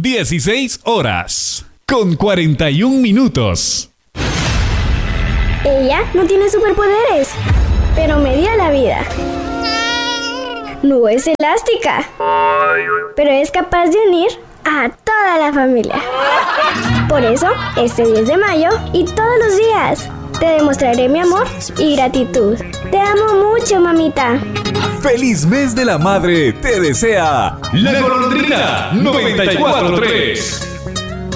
16 horas con 41 minutos. Ella no tiene superpoderes, pero me dio la vida. No es elástica, pero es capaz de unir a toda la familia. Por eso, este 10 de mayo y todos los días, te demostraré mi amor y gratitud. Te amo mucho, mamita. ¡Feliz mes de la madre! Te desea La Golondrina 94.3.